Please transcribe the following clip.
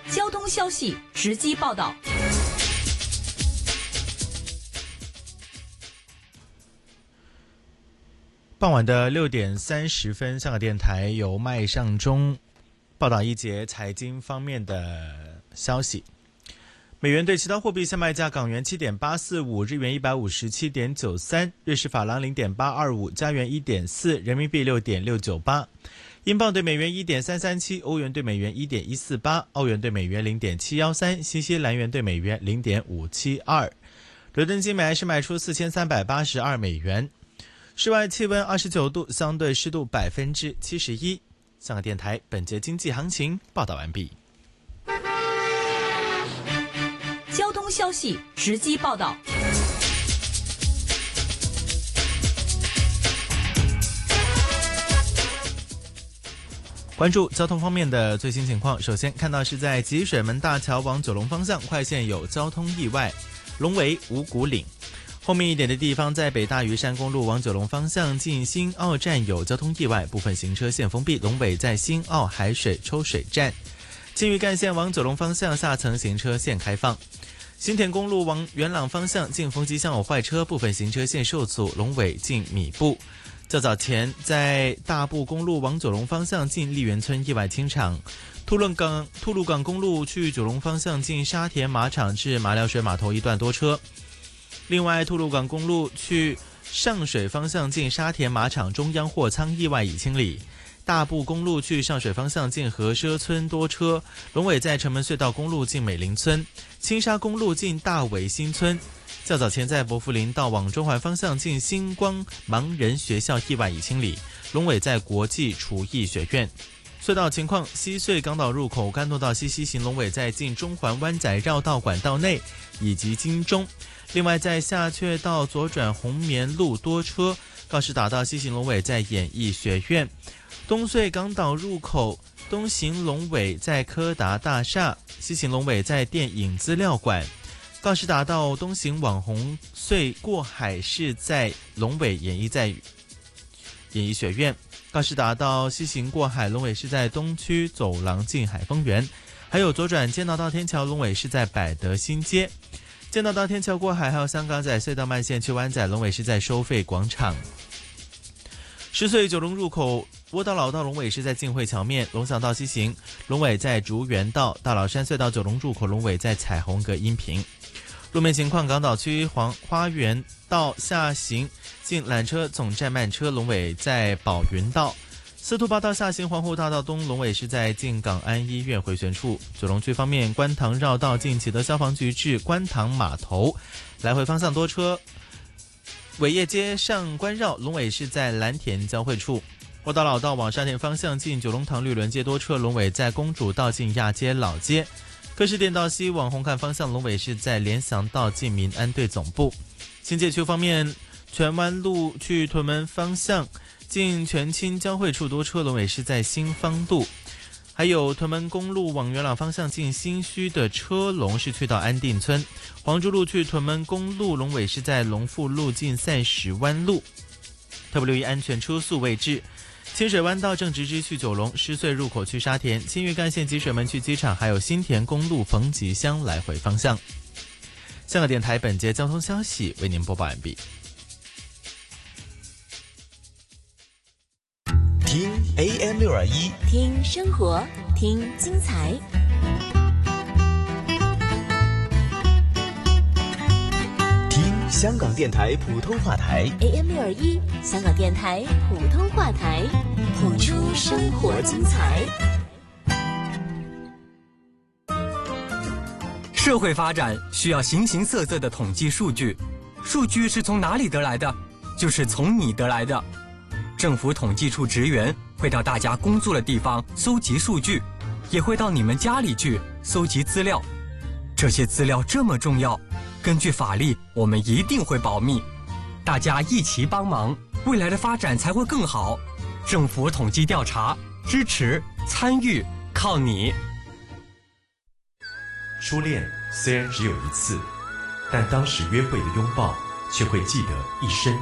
交通消息直击报道。 傍晚的6点30分，香港电台由麦尚中报道一节财经方面的消息。美元对其他货币下卖价：港元7.845，日元157.93，瑞士法郎0.825，加元1.4，人民币6.698，英镑对美元1.337，欧元对美元1.148，澳元对美元0.713，新西兰元对美元0.572。伦敦金每安士卖出4382美元。室外气温29度，相对湿度71%。香港电台本节经济行情报道完毕。 交通消息直击报道。 关注交通方面的最新情况，首先看到是在集水门大桥往九龙方向快线有交通意外，龙尾五股岭。后面一点的地方，在北大屿山公路往九龙方向进新澳站有交通意外，部分行车线封闭，龙尾在新澳海水抽水站。青屿干线往九龙方向下层行车线开放。新田公路往元朗方向进丰基巷有坏车，部分行车线受阻，龙尾进米布。较早前在大埔公路往九龙方向进丽园村意外清场，吐露港公路去九龙方向进沙田马场至马料水码头一段多车。另外，吐露港公路去上水方向进沙田马场中央货仓意外已清理。大埔公路去上水方向进和奢村多车，龙尾在城门隧道公路进美林村，青沙公路进大围新村。较早前在伯福林道往中环方向进星光盲人学校意外已清理，龙尾在国际厨艺学院。隧道情况：西隧港岛入口干诺道西行龙尾在进中环湾仔绕道管道内以及金钟。另外在下阙道左转红棉路多车，告士打道西行龙尾在演艺学院。东隧港岛入口东行龙尾在柯达大厦，西行龙尾在电影资料馆。告士打道东行网红隧过海是在龙尾演艺学院。告士打道西行过海龙尾是在东区走廊进海丰园，还有左转建道到天桥龙尾是在百德新街。建道到天桥过海还有香港仔隧道慢线去湾仔龙尾是在收费广场。狮隧九龙入口窝道老道龙尾是在浸会桥面，龙翔道西行龙尾在竹园道，大老山隧道九龙入口龙尾在彩虹阁阴平。路面情况：港岛区黄花园道下行进缆车总站慢车，龙尾在宝云道。司徒拔道下行皇后大道东，龙尾是在进港安医院回旋处。九龙区方面，观塘绕道进启德消防局至观塘码头，来回方向多车。伟业街上官绕，龙尾是在蓝田交汇处。窝道老道往沙田方向进九龙塘绿轮街多车，龙尾在公主道进亚街老街。柯士甸道西往红磡方向，龙尾是在联翔道进民安队总部。新界区方面，荃湾路去屯门方向进荃青交汇处多车，龙尾是在新芳路。还有屯门公路往元朗方向进新墟的车龙是去到安定村。黄竹路去屯门公路，龙尾是在龙富路进赛石湾路。特别留意安全车速位置。清水湾道正直支去九龙，狮隧入口去沙田，青屿干线集水门去机场，还有新田公路逢集乡来回方向。香港电台本节交通消息为您播报完毕。 听 AM621， 听生活，听精彩。 听香港电台普通话台 AM621，香港电台普通话台，谱出生活精彩。 社会发展需要形形色色的统计数据，数据是从哪里得来的？就是从你得来的。政府统计处职员会到大家工作的地方搜集数据，也会到你们家里去搜集资料。这些资料这么重要，根据法律，我们一定会保密。大家一起帮忙，未来的发展才会更好。政府统计调查，支持参与，靠你。 初恋虽然只有一次，但当时约会的拥抱却会记得一生。